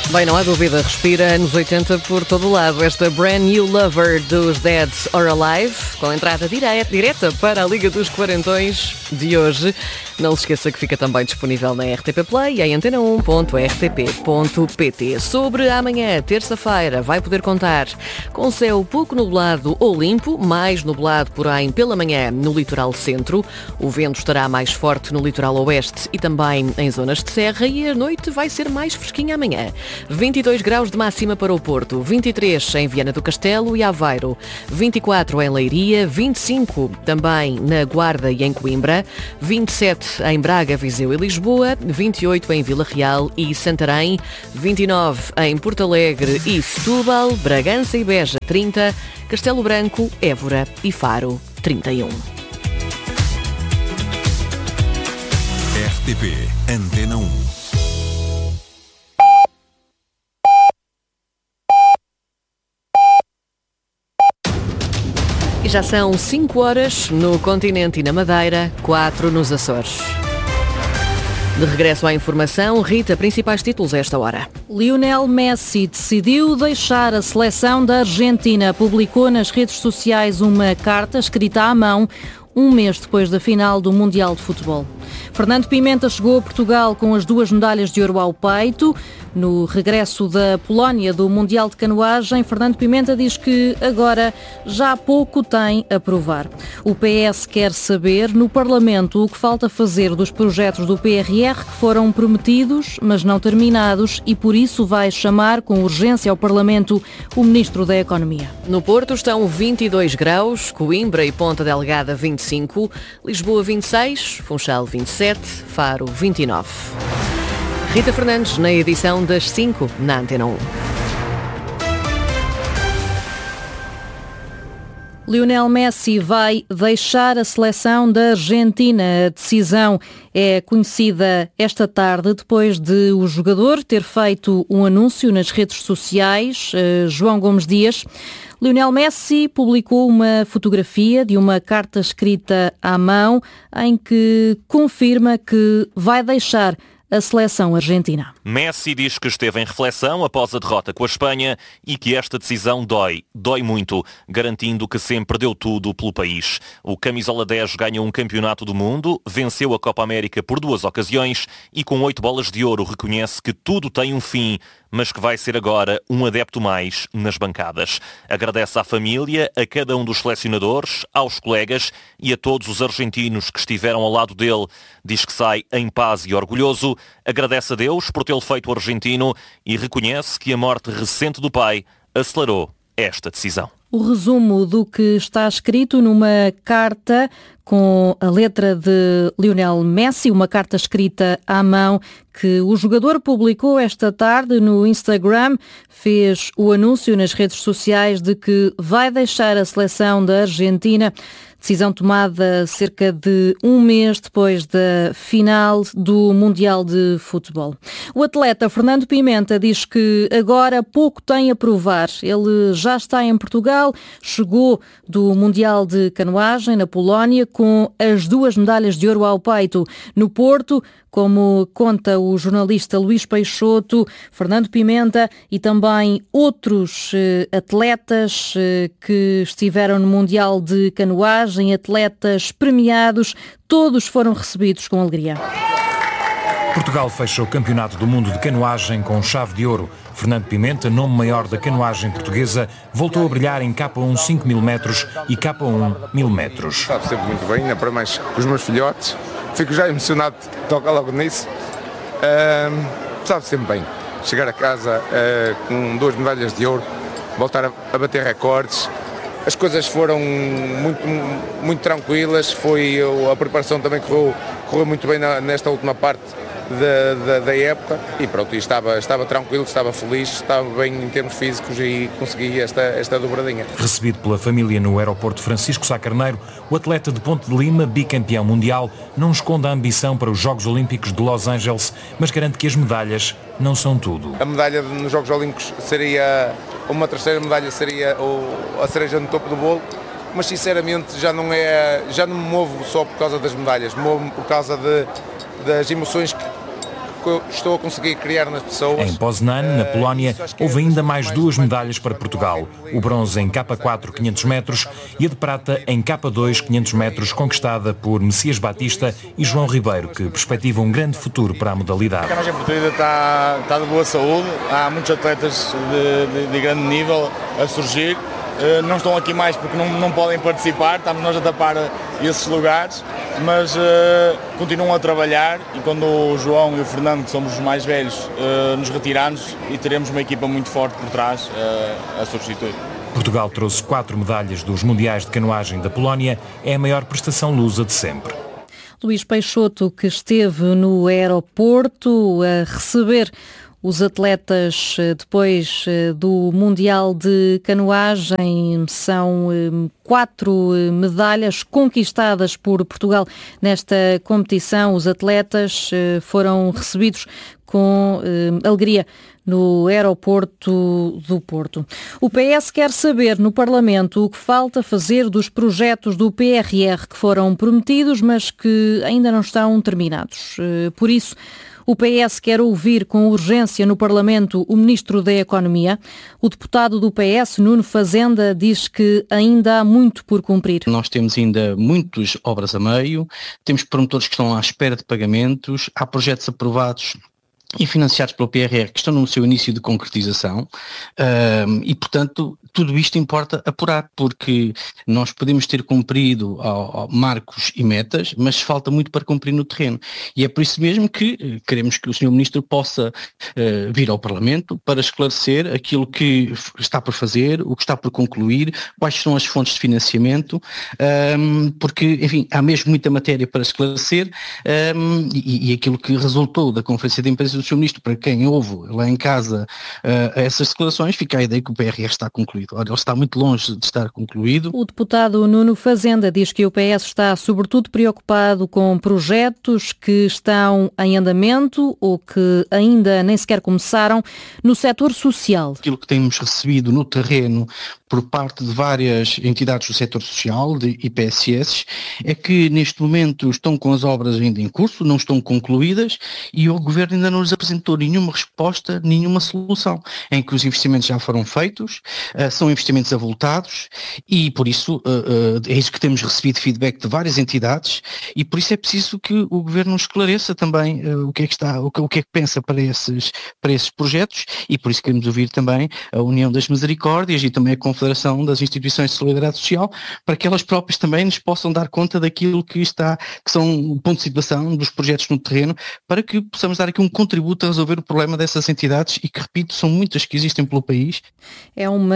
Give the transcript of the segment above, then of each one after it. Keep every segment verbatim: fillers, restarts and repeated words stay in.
Bem, não há dúvida, respira anos oitenta por todo o lado. Esta Brand New Lover dos Dead or Alive, com entrada direta, direta para a Liga dos Quarentões de hoje. Não se esqueça que fica também disponível na R T P Play e em antena um ponto r t p ponto p t. Sobre amanhã, terça-feira, vai poder contar com céu pouco nublado ou limpo, mais nublado, porém, pela manhã no litoral centro. O vento estará mais forte no litoral oeste e também em zonas de serra, e a noite vai ser mais fresquinha amanhã. vinte e dois graus de máxima para o Porto, vinte e três em Viana do Castelo e Aveiro, vinte e quatro em Leiria, vinte e cinco também na Guarda e em Coimbra, vinte e sete em Braga, Viseu e Lisboa, vinte e oito em Vila Real e Santarém, vinte e nove em Porto Alegre e Setúbal, Bragança e Beja, trinta, Castelo Branco, Évora e Faro, trinta e um. R T P Antena um. E já são cinco horas no continente e na Madeira, quatro nos Açores. De regresso à informação, Rita, principais títulos a esta hora. Lionel Messi decidiu deixar a seleção da Argentina. Publicou nas redes sociais uma carta escrita à mão, um mês depois da final do Mundial de Futebol. Fernando Pimenta chegou a Portugal com as duas medalhas de ouro ao peito. No regresso da Polónia do Mundial de Canoagem, Fernando Pimenta diz que agora já há pouco tem a provar. O P S quer saber no Parlamento o que falta fazer dos projetos do P R R que foram prometidos, mas não terminados, e por isso vai chamar com urgência ao Parlamento o Ministro da Economia. No Porto estão vinte e dois graus, Coimbra e Ponta Delgada vinte e cinco, Lisboa vinte e seis, Funchal vinte e sete, Faro vinte e nove. Rita Fernandes na edição das cinco na Antena um. Lionel Messi vai deixar a seleção da Argentina. A decisão é conhecida esta tarde depois de o jogador ter feito um anúncio nas redes sociais. Uh, João Gomes Dias. Lionel Messi publicou uma fotografia de uma carta escrita à mão em que confirma que vai deixar a seleção argentina. Messi diz que esteve em reflexão após a derrota com a Espanha e que esta decisão dói, dói muito, garantindo que sempre deu tudo pelo país. O camisola dez ganhou um campeonato do mundo, venceu a Copa América por duas ocasiões e com oito bolas de ouro reconhece que tudo tem um fim, mas que vai ser agora um adepto mais nas bancadas. Agradece à família, a cada um dos selecionadores, aos colegas e a todos os argentinos que estiveram ao lado dele. Diz que sai em paz e orgulhoso, agradece a Deus por tê-lo feito argentino e reconhece que a morte recente do pai acelerou esta decisão. O resumo do que está escrito numa carta com a letra de Lionel Messi, uma carta escrita à mão que o jogador publicou esta tarde no Instagram, fez o anúncio nas redes sociais de que vai deixar a seleção da Argentina. Decisão tomada cerca de um mês depois da final do Mundial de Futebol. O atleta Fernando Pimenta diz que agora pouco tem a provar. Ele já está em Portugal, chegou do Mundial de Canoagem na Polónia com as duas medalhas de ouro ao peito. No Porto, como conta o jornalista Luís Peixoto, Fernando Pimenta e também outros eh, atletas eh, que estiveram no Mundial de Canoagem, atletas premiados, todos foram recebidos com alegria. Portugal fecha o Campeonato do Mundo de Canoagem com chave de ouro. Fernando Pimenta, nome maior da canoagem portuguesa, voltou a brilhar em K um cinco mil metros e K um mil metros. Sabe sempre muito bem, ainda para mais os meus filhotes. Fico já emocionado de tocar logo nisso. Uh, sabe sempre bem. Chegar a casa uh, com duas medalhas de ouro, voltar a, a bater recordes. As coisas foram muito, muito tranquilas. Foi, a preparação também correu, correu muito bem na, nesta última parte Da, da, da época e pronto, e estava, estava tranquilo, estava feliz, estava bem em termos físicos e consegui esta, esta dobradinha. Recebido pela família no aeroporto Francisco Sá Carneiro, o atleta de Ponte de Lima, bicampeão mundial, não esconde a ambição para os Jogos Olímpicos de Los Angeles, mas garante que as medalhas não são tudo. A medalha nos Jogos Olímpicos seria, uma terceira medalha seria a cereja no topo do bolo, mas sinceramente já não, é, já não me movo só por causa das medalhas, me movo por causa de, das emoções que que eu estou a conseguir criar nas pessoas. Em Poznan, na Polónia, houve ainda mais duas medalhas para Portugal. O bronze em K quatro quinhentos metros e a de prata em K dois quinhentos metros, conquistada por Messias Batista e João Ribeiro, que perspectiva um grande futuro para a modalidade. A canoagem portuguesa está, está de boa saúde, há muitos atletas de, de, de grande nível a surgir. Não estão aqui mais porque não, não podem participar, estamos nós a tapar esses lugares, mas uh, continuam a trabalhar e quando o João e o Fernando, que somos os mais velhos, uh, nos retirarmos e teremos uma equipa muito forte por trás uh, a substituir. Portugal trouxe quatro medalhas dos Mundiais de Canoagem da Polónia, é a maior prestação lusa de sempre. Luís Peixoto, que esteve no aeroporto a receber os atletas depois do Mundial de Canoagem. São quatro medalhas conquistadas por Portugal nesta competição. Os atletas foram recebidos com alegria no aeroporto do Porto. O P S quer saber no Parlamento o que falta fazer dos projetos do P R R que foram prometidos, mas que ainda não estão terminados. Por isso, o P S quer ouvir com urgência no Parlamento o Ministro da Economia. O deputado do P S, Nuno Fazenda, diz que ainda há muito por cumprir. Nós temos ainda muitas obras a meio, temos promotores que estão à espera de pagamentos, há projetos aprovados e financiados pelo P R R que estão no seu início de concretização um, e, portanto, tudo isto importa apurar, porque nós podemos ter cumprido ao, ao marcos e metas, mas falta muito para cumprir no terreno. E é por isso mesmo que queremos que o senhor Ministro possa uh, vir ao Parlamento para esclarecer aquilo que está por fazer, o que está por concluir, quais são as fontes de financiamento, um, porque, enfim, há mesmo muita matéria para esclarecer um, e, e aquilo que resultou da Conferência de Imprensa do senhor Ministro, para quem ouve lá em casa uh, essas declarações, fica a ideia que o P R R está concluído. Ora, ele está muito longe de estar concluído. O deputado Nuno Fazenda diz que o P S está sobretudo preocupado com projetos que estão em andamento ou que ainda nem sequer começaram no setor social. Aquilo que temos recebido no terreno por parte de várias entidades do setor social, de I P S S, é que neste momento estão com as obras ainda em curso, não estão concluídas e o Governo ainda não lhes apresentou nenhuma resposta, nenhuma solução, em que os investimentos já foram feitos, uh, são investimentos avultados e por isso uh, uh, é isso que temos recebido feedback de várias entidades e por isso é preciso que o Governo esclareça também uh, o que é que está, o que, o que é que pensa para esses, para esses projetos e por isso queremos ouvir também a União das Misericórdias e também a Confederação das Instituições de Solidariedade Social para que elas próprias também nos possam dar conta daquilo que está, que são o ponto de situação dos projetos no terreno para que possamos dar aqui um contributo a resolver o problema dessas entidades e que, repito, são muitas que existem pelo país. É uma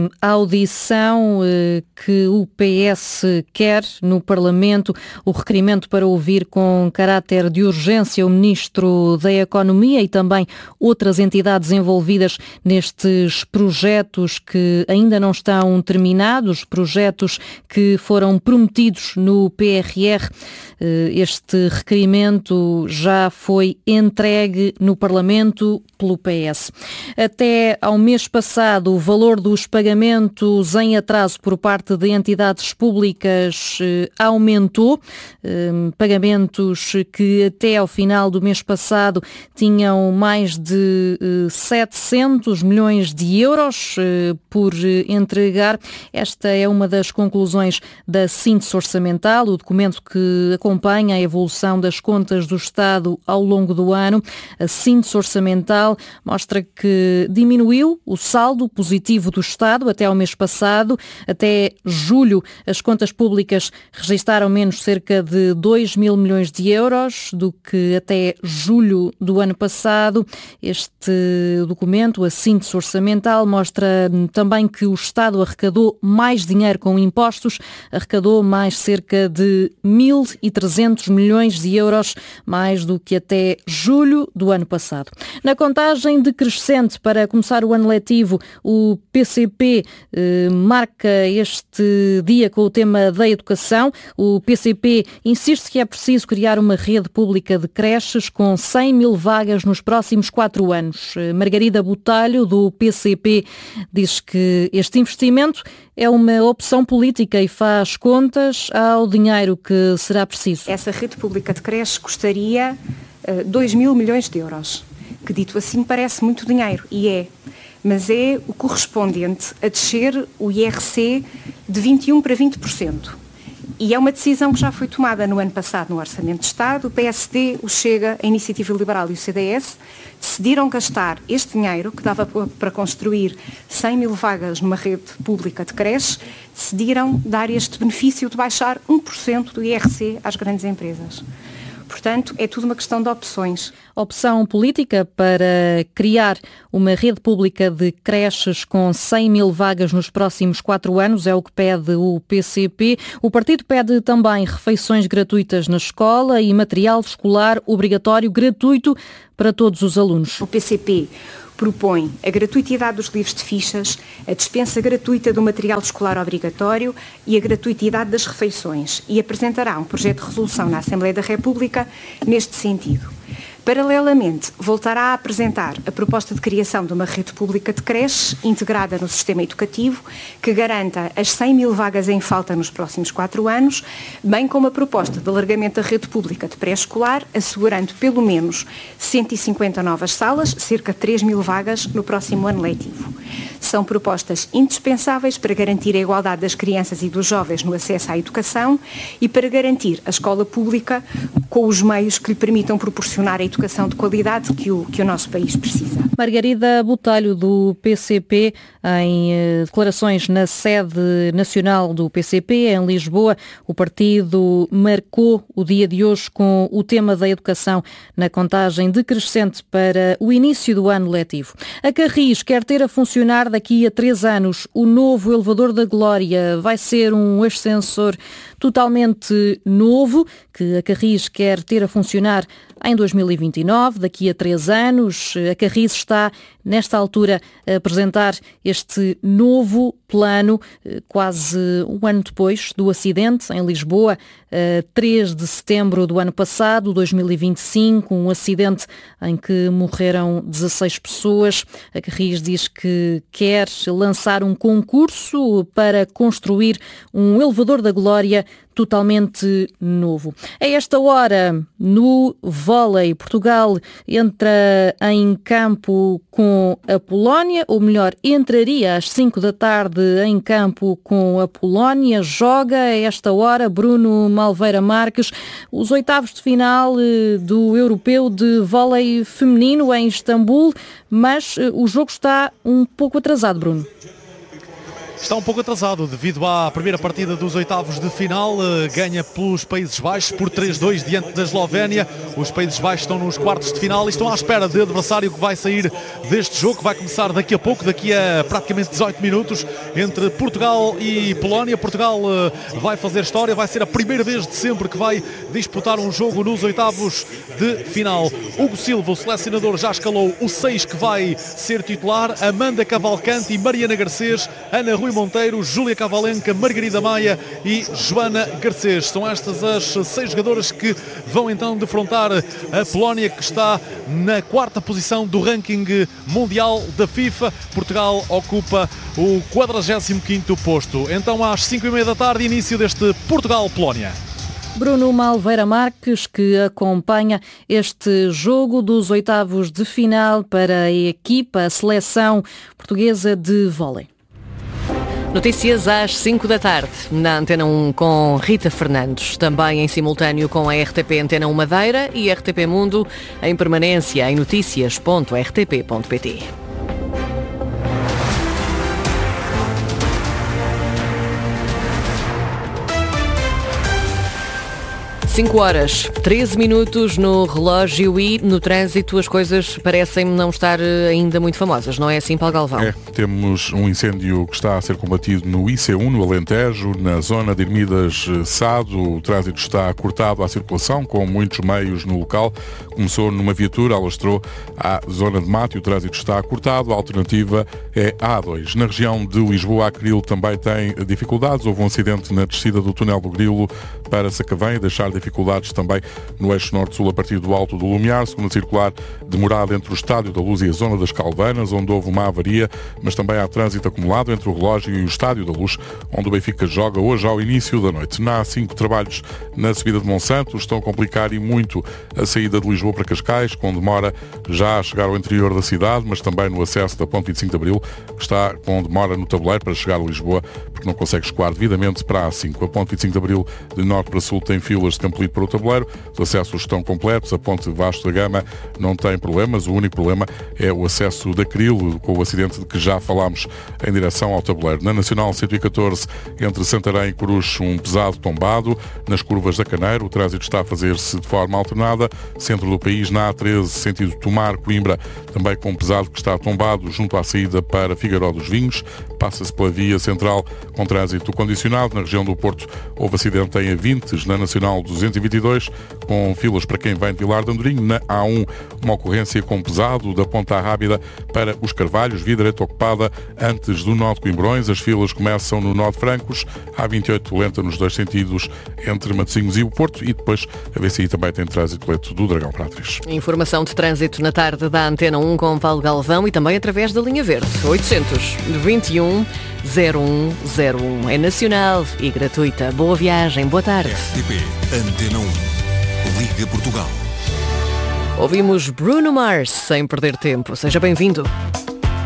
audição eh, que o P S quer no Parlamento, o requerimento para ouvir com caráter de urgência o Ministro da Economia e também outras entidades envolvidas nestes projetos que ainda não estão terminados, projetos que foram prometidos no P R R. Este requerimento já foi entregue no Parlamento pelo P S. Até ao mês passado, o valor dos pagamentos em atraso por parte de entidades públicas aumentou. Pagamentos que até ao final do mês passado tinham mais de setecentos milhões de euros por entregar. Esta é uma das conclusões da síntese orçamental, o documento que acompanha a evolução das contas do Estado ao longo do ano. A síntese orçamental mostra que diminuiu o saldo positivo do Estado até ao mês passado. Até julho, as contas públicas registaram menos cerca de dois mil milhões de euros do que até julho do ano passado. Este documento, a síntese orçamental, mostra também que o Estado arrecadou mais dinheiro com impostos, arrecadou mais cerca de mil e trezentos milhões de euros, mais do que até julho do ano passado. Na contagem decrescente para começar o ano letivo, o P C P eh, marca este dia com o tema da educação. O P C P insiste que é preciso criar uma rede pública de creches com cem mil vagas nos próximos quatro anos. Margarida Botelho, do P C P, diz que este investimento é uma opção política e faz contas ao dinheiro que será preciso. Essa rede pública de creches custaria dois mil milhões de euros, que dito assim parece muito dinheiro, e é, mas é o correspondente a descer o I R C de vinte e um por cento para vinte por cento. E é uma decisão que já foi tomada no ano passado no Orçamento de Estado. O P S D, o Chega, a Iniciativa Liberal e o C D S decidiram gastar este dinheiro, que dava para construir cem mil vagas numa rede pública de creches, decidiram dar este benefício de baixar um por cento do I R C às grandes empresas. Portanto, é tudo uma questão de opções. Opção política para criar uma rede pública de creches com cem mil vagas nos próximos quatro anos, é o que pede o P C P. O partido pede também refeições gratuitas na escola e material escolar obrigatório gratuito para todos os alunos. O P C P propõe a gratuitidade dos livros de fichas, a dispensa gratuita do material escolar obrigatório e a gratuitidade das refeições, e apresentará um projeto de resolução na Assembleia da República neste sentido. Paralelamente, voltará a apresentar a proposta de criação de uma rede pública de creches integrada no sistema educativo que garanta as cem mil vagas em falta nos próximos quatro anos, bem como a proposta de alargamento da rede pública de pré-escolar, assegurando pelo menos cento e cinquenta novas salas, cerca de três mil vagas no próximo ano letivo. São propostas indispensáveis para garantir a igualdade das crianças e dos jovens no acesso à educação e para garantir a escola pública com os meios que lhe permitam proporcionar a educação de qualidade que o, que o nosso país precisa. Margarida Botelho, do P C P, em eh, declarações na sede nacional do P C P, em Lisboa. O partido marcou o dia de hoje com o tema da educação na contagem decrescente para o início do ano letivo. A Carris quer ter a funcionar daqui a três anos. O novo elevador da Glória vai ser um ascensor totalmente novo, que a Carris quer ter a funcionar em dois mil e vinte e nove, daqui a três anos. A Carris está, nesta altura, a apresentar este novo plano, quase um ano depois do acidente em Lisboa, três de setembro do ano passado, dois mil e vinte e cinco, um acidente em que morreram dezasseis pessoas. A Carris diz que quer lançar um concurso para construir um elevador da Glória totalmente novo. A esta hora, no vôlei, Portugal entra em campo com a Polónia, ou melhor, entraria às cinco da tarde em campo com a Polónia. Joga a esta hora Bruno Malveira Marques os oitavos de final do Europeu de Vôlei Feminino em Istambul, mas o jogo está um pouco atrasado, Bruno. Está um pouco atrasado devido à primeira partida dos oitavos de final, ganha pelos Países Baixos por três a dois diante da Eslovénia. Os Países Baixos estão nos quartos de final e estão à espera de adversário que vai sair deste jogo, que vai começar daqui a pouco, daqui a praticamente dezoito minutos, entre Portugal e Polónia. Portugal vai fazer história, vai ser a primeira vez de sempre que vai disputar um jogo nos oitavos de final. Hugo Silva, o selecionador, já escalou o seis que vai ser titular: Amanda Cavalcante e Mariana Garcês, Ana Rui Monteiro, Júlia Cavalenca, Margarida Maia e Joana Garcês. São estas as seis jogadoras que vão então defrontar a Polónia, que está na quarta posição do ranking mundial da FIFA. Portugal ocupa o quadragésimo quinto posto. Então às cinco e meia da tarde, início deste Portugal-Polónia. Bruno Malveira Marques, que acompanha este jogo dos oitavos de final para a equipa, a seleção portuguesa de vôlei. Notícias às cinco da tarde, na Antena um com Rita Fernandes, também em simultâneo com a R T P Antena um Madeira e R T P Mundo, em permanência em notícias ponto r t p ponto p t. cinco horas, treze minutos no relógio e no trânsito as coisas parecem não estar ainda muito famosas, não é assim, Paulo Galvão? É, temos um incêndio que está a ser combatido no I C um, no Alentejo, na zona de Ermidas-Sado. O trânsito está cortado à circulação, com muitos meios no local. Começou numa viatura, alastrou à zona de Mate e o trânsito está cortado. A alternativa é a A dois. Na região de Lisboa, a Grilo também tem dificuldades. Houve um acidente na descida do túnel do Grilo para Sacavém, deixar dificuldades dificuldades também no eixo norte-sul a partir do Alto do Lumiar, segunda circular demorada entre o Estádio da Luz e a zona das Calvanas, onde houve uma avaria, mas também há trânsito acumulado entre o Relógio e o Estádio da Luz, onde o Benfica joga hoje ao início da noite. Na A cinco, trabalhos na subida de Monsanto estão a complicar e muito a saída de Lisboa para Cascais, com demora já a chegar ao interior da cidade, mas também no acesso da Ponte vinte e cinco de Abril, que está com demora no tabuleiro para chegar a Lisboa, porque não consegue escoar devidamente para a A cinco. A Ponte vinte e cinco de Abril, de norte para sul, tem filas de Campolide para o tabuleiro, os acessos estão completos, a Ponte Vasco da Gama não tem problemas, o único problema é o acesso da Cril, com o acidente de que já falámos em direção ao tabuleiro. Na Nacional cento e catorze, entre Santarém e Coruche, um pesado tombado, nas curvas da Caneiro, o trânsito está a fazer-se de forma alternada, centro do país, na A treze, sentido Tomar, Coimbra, também com um pesado que está tombado junto à saída para Figueiró dos Vinhos, passa-se pela via central com trânsito condicionado. Na região do Porto houve acidente em A vinte, na Nacional duzentos e vinte e dois, com filas para quem vem de Vilar de Andorinho. Na A um, uma ocorrência com pesado da Ponta Rábida para os Carvalhos, via direita ocupada antes do nó de Coimbrões. As filas começam no nó de Francos, A vinte e oito lenta nos dois sentidos entre Matosinhos e o Porto, e depois a V C I também tem trânsito lento do Dragão para a Atriz. Informação de trânsito na tarde da Antena um com Paulo Galvão e também através da linha verde oitocentos, vinte e um, zero um zero um. É nacional e gratuita. Boa viagem, boa tarde. R T P Antena um, Liga Portugal. Ouvimos Bruno Mars sem perder tempo. Seja bem-vindo.